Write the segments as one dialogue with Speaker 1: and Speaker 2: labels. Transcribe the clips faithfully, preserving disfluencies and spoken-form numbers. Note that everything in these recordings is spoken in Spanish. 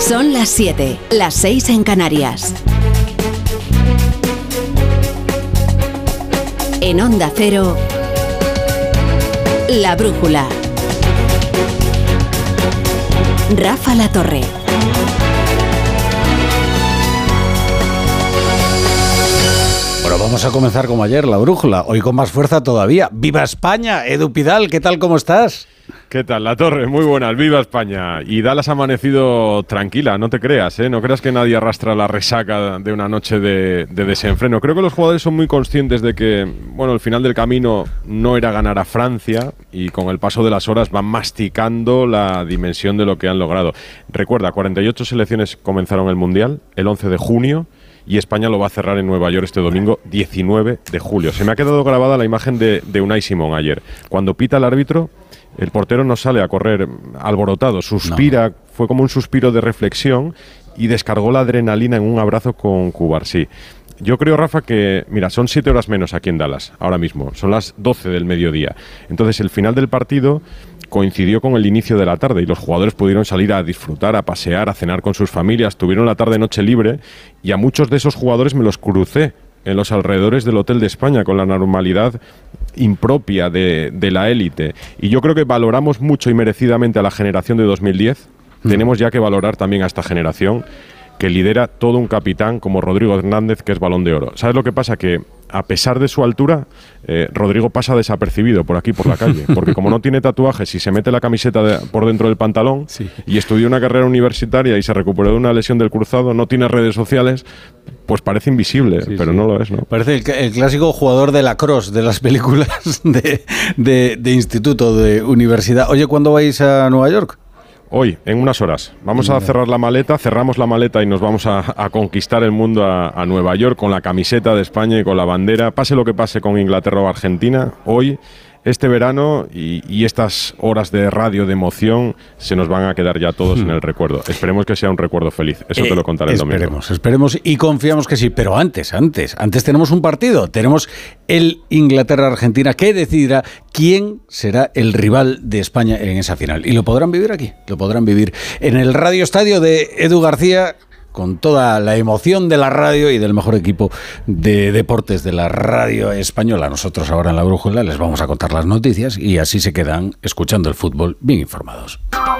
Speaker 1: Son las siete, las seis en Canarias. En Onda Cero, La Brújula. Rafa La Torre.
Speaker 2: Bueno, vamos a comenzar como ayer, La Brújula, hoy con más fuerza todavía. ¡Viva España! Edu Pidal, ¿qué tal, cómo estás?
Speaker 3: ¿Qué tal, La Torre? Muy buenas, viva España. Y Dallas ha amanecido tranquila, no te creas, ¿eh? No creas que nadie arrastra la resaca de una noche de, de desenfreno. Creo que los jugadores son muy conscientes de que, bueno, el final del camino no era ganar a Francia y con el paso de las horas van masticando la dimensión de lo que han logrado. Recuerda, cuarenta y ocho selecciones comenzaron el Mundial el once de junio. Y España lo va a cerrar en Nueva York este domingo, diecinueve de julio. Se me ha quedado grabada la imagen de, de Unai Simón ayer. Cuando pita el árbitro, el portero no sale a correr alborotado, suspira, no. Fue como un suspiro de reflexión y descargó la adrenalina en un abrazo con Cubarsí. Yo creo, Rafa, que, mira, son siete horas menos aquí en Dallas, ahora mismo. Son las doce del mediodía. Entonces, el final del partido coincidió con el inicio de la tarde y los jugadores pudieron salir a disfrutar, a pasear, a cenar con sus familias, tuvieron la tarde-noche libre y a muchos de esos jugadores me los crucé en los alrededores del Hotel de España con la normalidad impropia de, de la élite. Y yo creo que valoramos mucho y merecidamente a la generación de dos mil diez. Mm. Tenemos ya que valorar también a esta generación que lidera todo un capitán como Rodrigo Hernández, que es Balón de Oro. ¿Sabes lo que pasa? Que a pesar de su altura, eh, Rodrigo pasa desapercibido por aquí, por la calle, porque como no tiene tatuajes y se mete la camiseta de, por dentro del pantalón, sí, y estudió una carrera universitaria y se recuperó de una lesión del cruzado, no tiene redes sociales, pues parece invisible, sí, pero sí, no lo es, ¿no?
Speaker 2: Parece el, el clásico jugador de lacrosse de las películas de, de, de instituto, de universidad. Oye, ¿cuándo vais a Nueva York?
Speaker 3: Hoy, en unas horas. Vamos a cerrar la maleta, cerramos la maleta y nos vamos a, a conquistar el mundo a, a Nueva York con la camiseta de España y con la bandera. Pase lo que pase con Inglaterra o Argentina, hoy, este verano y, y estas horas de radio de emoción se nos van a quedar ya todos hmm. en el recuerdo. Esperemos que sea un recuerdo feliz. Eso eh, te lo contaré el domingo.
Speaker 2: Esperemos, esperemos y confiamos que sí. Pero antes, antes, antes tenemos un partido. Tenemos el Inglaterra-Argentina que decidirá quién será el rival de España en esa final. Y lo podrán vivir aquí, lo podrán vivir en el Radio Estadio de Edu García, con toda la emoción de la radio y del mejor equipo de deportes de la radio española. Nosotros ahora en La Brújula les vamos a contar las noticias y así se quedan escuchando el fútbol bien informados.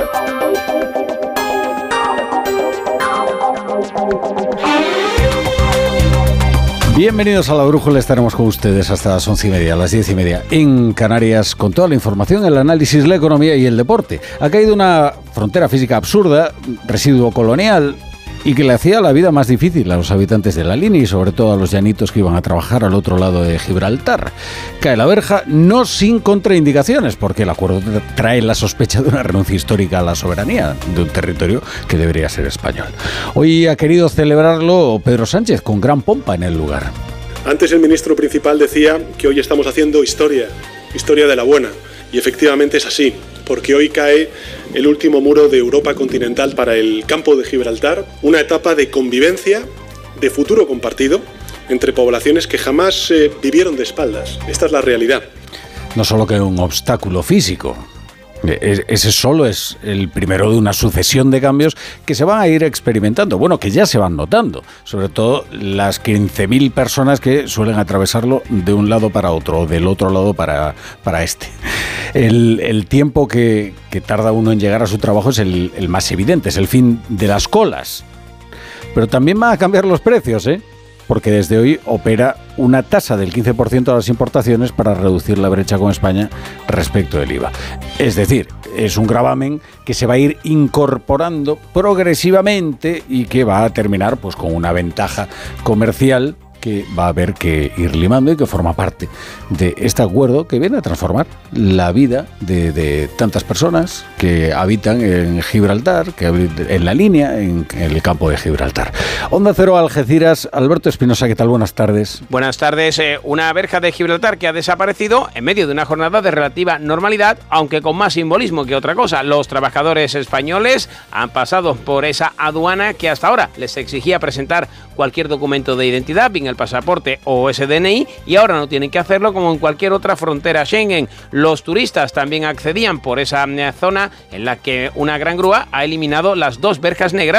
Speaker 2: Bienvenidos a La Brújula, estaremos con ustedes hasta las once y media, a las diez y media en Canarias, con toda la información, el análisis, la economía y el deporte. Ha caído una frontera física absurda, residuo colonial, y que le hacía la vida más difícil a los habitantes de la línea y sobre todo a los llanitos que iban a trabajar al otro lado de Gibraltar. Cae la verja, no sin contraindicaciones, porque el acuerdo trae la sospecha de una renuncia histórica a la soberanía de un territorio que debería ser español. Hoy ha querido celebrarlo Pedro Sánchez con gran pompa en el lugar.
Speaker 4: Antes el ministro principal decía que hoy estamos haciendo historia, historia de la buena, y efectivamente es así, porque hoy cae el último muro de Europa continental para el campo de Gibraltar, una etapa de convivencia, de futuro compartido, entre poblaciones que jamás eh, vivieron de espaldas. Esta es la realidad.
Speaker 2: No solo que un obstáculo físico. Ese solo es el primero de una sucesión de cambios que se van a ir experimentando, bueno, que ya se van notando, sobre todo las quince mil personas que suelen atravesarlo de un lado para otro, o del otro lado para, para este. El, el tiempo que, que tarda uno en llegar a su trabajo es el, el más evidente, es el fin de las colas. Pero también van a cambiar los precios, ¿eh? Porque desde hoy opera una tasa del quince por ciento a las importaciones para reducir la brecha con España respecto del I V A. Es decir, es un gravamen que se va a ir incorporando progresivamente y que va a terminar pues con una ventaja comercial que va a haber que ir limando y que forma parte de este acuerdo que viene a transformar la vida de, de tantas personas que habitan en Gibraltar, que habitan en la línea, en, en el campo de Gibraltar. Onda Cero, Algeciras, Alberto Espinosa, ¿qué tal? Buenas tardes.
Speaker 5: Buenas tardes. Eh, una verja de Gibraltar que ha desaparecido en medio de una jornada de relativa normalidad, aunque con más simbolismo que otra cosa. Los trabajadores españoles han pasado por esa aduana que hasta ahora les exigía presentar cualquier documento de identidad, bien el pasaporte o ese D N I, y ahora no tienen que hacerlo como en cualquier otra frontera Schengen. Los turistas también accedían por esa zona en la que una gran grúa ha eliminado las dos verjas negras